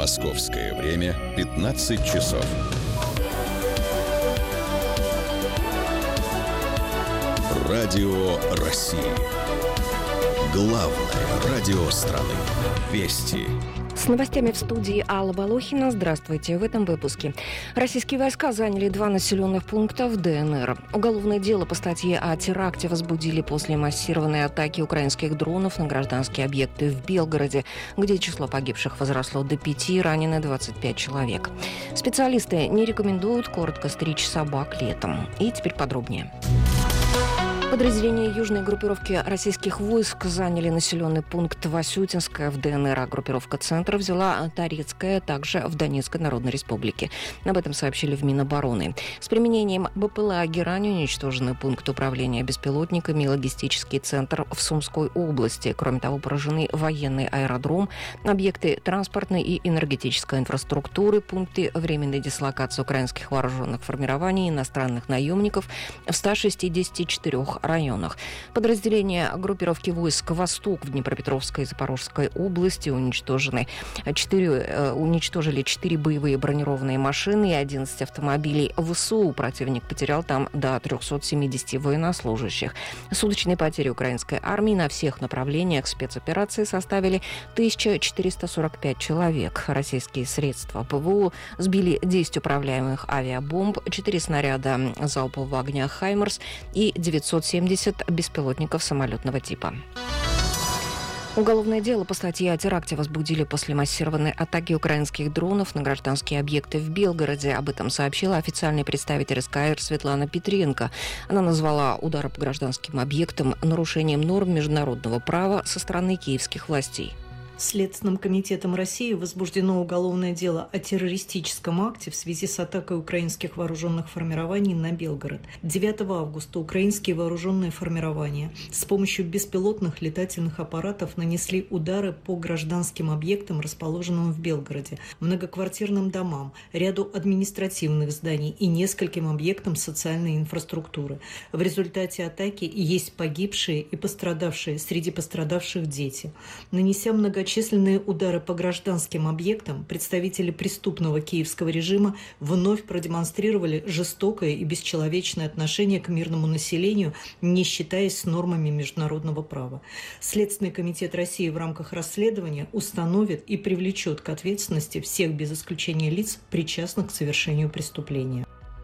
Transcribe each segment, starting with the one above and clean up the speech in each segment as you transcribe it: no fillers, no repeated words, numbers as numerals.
Московское время 15 часов. Радио России. Главное радио страны. Вести. С новостями в студии Алла Волохина. Здравствуйте. В этом выпуске. Российские войска заняли 2 населенных пункта в ДНР. Уголовное дело по статье о теракте возбудили после массированной атаки украинских дронов на гражданские объекты в Белгороде, где число погибших возросло до 5, ранены 25 человек. Специалисты не рекомендуют коротко стричь собак летом. И теперь подробнее. Подразделения южной группировки российских войск заняли населенный пункт Васютинское в ДНР, а группировка центра взяла Торецкое, также в Донецкой Народной Республике. Об этом сообщили в Минобороны. С применением БПЛА «Герань» уничтожены пункт управления беспилотниками и логистический центр в Сумской области. Кроме того, поражены военный аэродром, объекты транспортной и энергетической инфраструктуры, пункты временной дислокации украинских вооруженных формирований и иностранных наемников в 164 районах. Подразделения группировки войск «Восток» в Днепропетровской и Запорожской области уничтожили 4 боевые бронированные машины и 11 автомобилей ВСУ. Противник потерял там до 370 военнослужащих. Суточные потери украинской армии на всех направлениях спецоперации составили 1445 человек. Российские средства ПВО сбили 10 управляемых авиабомб, 4 снаряда залпового огня «Хаймерс» и 970 беспилотников самолетного типа. Уголовное дело по статье о теракте возбудили после массированной атаки украинских дронов на гражданские объекты в Белгороде. Об этом сообщила официальный представитель СКР Светлана Петренко. Она назвала удары по гражданским объектам нарушением норм международного права со стороны киевских властей. Следственным комитетом России возбуждено уголовное дело о террористическом акте в связи с атакой украинских вооруженных формирований на Белгород. 9 августа украинские вооруженные формирования с помощью беспилотных летательных аппаратов нанесли удары по гражданским объектам, расположенным в Белгороде, многоквартирным домам, ряду административных зданий и нескольким объектам социальной инфраструктуры. В результате атаки есть погибшие и пострадавшие, среди пострадавших дети. Нанеся многочисленные удары по гражданским объектам, представители преступного киевского режима вновь продемонстрировали жестокое и бесчеловечное отношение к мирному населению, не считаясь с нормами международного права. Следственный комитет России в рамках расследования установит и привлечет к ответственности всех без исключения лиц, причастных к совершению преступления.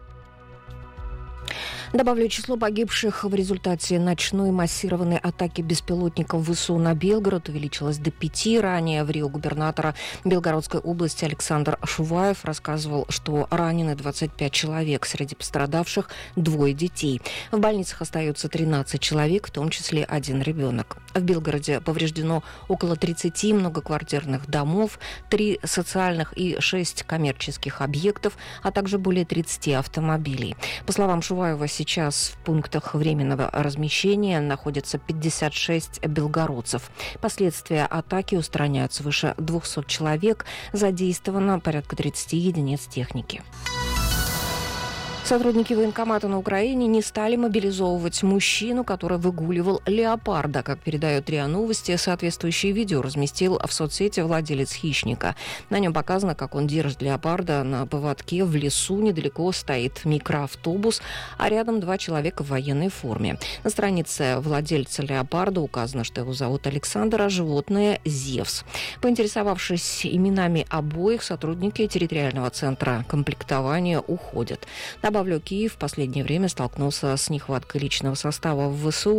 Добавлю, число погибших в результате ночной массированной атаки беспилотников ВСУ на Белгород увеличилось до 5. Ранее в Рио губернатора Белгородской области Александр Шуваев рассказывал, что ранены 25 человек, среди пострадавших 2 детей. В больницах остается 13 человек, в том числе 1 ребенок. В Белгороде повреждено около 30 многоквартирных домов, 3 социальных и 6 коммерческих объектов, а также более 30 автомобилей. По словам Шуваева, сейчас в пунктах временного размещения находятся 56 белгородцев. Последствия атаки устраняют свыше 200 человек. Задействовано порядка 30 единиц техники. Сотрудники военкомата на Украине не стали мобилизовывать мужчину, который выгуливал леопарда. Как передает РИА Новости, соответствующее видео разместил в соцсети владелец хищника. На нем показано, как он держит леопарда на поводке в лесу. Недалеко стоит микроавтобус, а рядом 2 человека в военной форме. На странице владельца леопарда указано, что его зовут Александр, а животное – Зевс. Поинтересовавшись именами обоих, сотрудники территориального центра комплектования уходят. Добавлю, Киев в последнее время столкнулся с нехваткой личного состава в ВСУ.